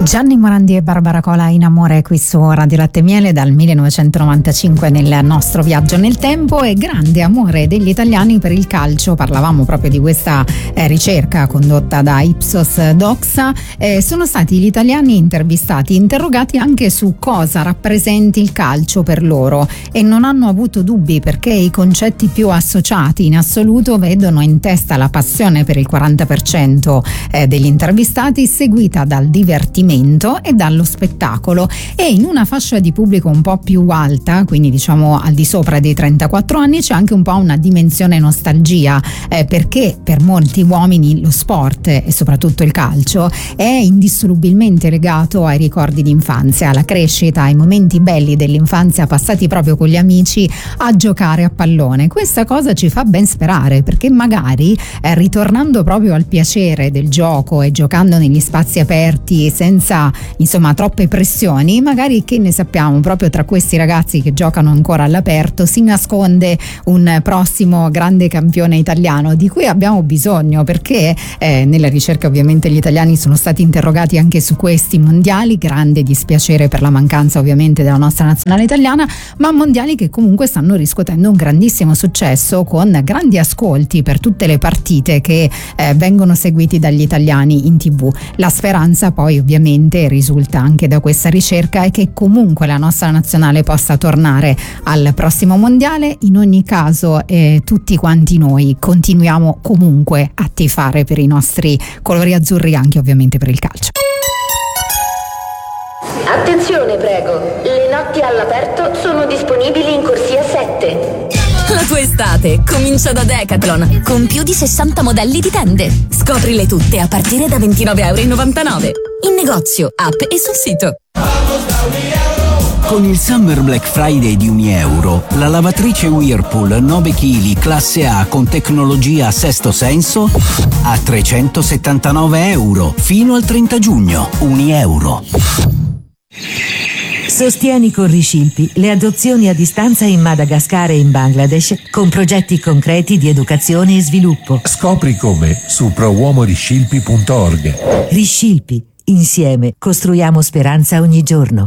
Gianni Morandi e Barbara Cola in amore qui su Radio Latte e Miele dal 1995 nel nostro viaggio nel tempo, e grande amore degli italiani per il calcio. Parlavamo proprio di questa ricerca condotta da Ipsos Doxa. Sono stati gli italiani interrogati anche su cosa rappresenti il calcio per loro, e non hanno avuto dubbi, perché i concetti più associati in assoluto vedono in testa la passione per il 40% degli intervistati, seguita dal divertimento e dallo spettacolo, e in una fascia di pubblico un po' più alta, quindi diciamo al di sopra dei 34 anni, c'è anche un po' una dimensione nostalgia, perché per molti uomini lo sport e soprattutto il calcio è indissolubilmente legato ai ricordi d'infanzia, alla crescita, ai momenti belli dell'infanzia passati proprio con gli amici a giocare a pallone. Questa cosa ci fa ben sperare, perché magari ritornando proprio al piacere del gioco e giocando negli spazi aperti senza troppe pressioni, magari, che ne sappiamo, proprio tra questi ragazzi che giocano ancora all'aperto si nasconde un prossimo grande campione italiano di cui abbiamo bisogno, perché nella ricerca ovviamente gli italiani sono stati interrogati anche su questi mondiali. Grande dispiacere per la mancanza ovviamente della nostra nazionale italiana, ma mondiali che comunque stanno riscuotendo un grandissimo successo, con grandi ascolti per tutte le partite che vengono seguiti dagli italiani in TV. La speranza poi ovviamente risulta anche da questa ricerca è che comunque la nostra nazionale possa tornare al prossimo mondiale. In ogni caso tutti quanti noi continuiamo comunque a tifare per i nostri colori azzurri, anche ovviamente per il calcio. Attenzione prego, le notti all'aperto sono disponibili in corsia 7. La tua estate comincia da Decathlon, con più di 60 modelli di tende. Scoprile tutte a partire da €29,99. In negozio, app e sul sito. Con il Summer Black Friday di €1, la lavatrice Whirlpool 9 kg classe A con tecnologia a sesto senso a €379 fino al 30 giugno. €1. Sostieni con Riscilpi le adozioni a distanza in Madagascar e in Bangladesh, con progetti concreti di educazione e sviluppo. Scopri come su prowuomoriscilpi.org. Riscilpi, insieme costruiamo speranza ogni giorno.